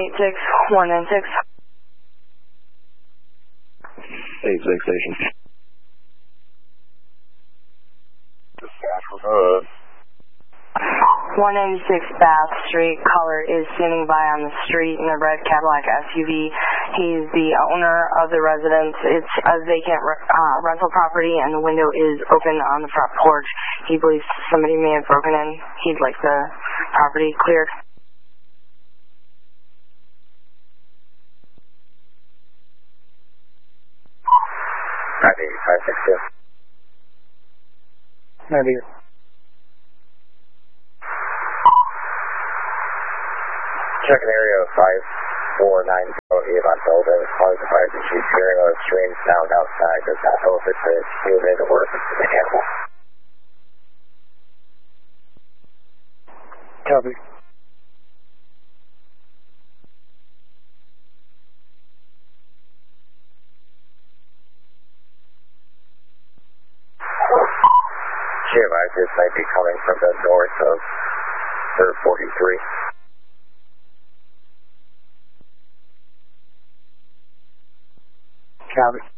186, 196. 86 station. 196 Bath Street. Caller is standing by on the street in a red Cadillac SUV. He's the owner of the residence. It's a vacant rental property, and the window is open on the front porch. He believes somebody may have broken in. He'd like the property cleared. Maybe. Checking area 5490 Avon Building. Calling the fire chief hearing on a strange sound outside. Does not know if it's a human or if it's an animal. Copy. She advised this might be coming from the north of 43. Copy.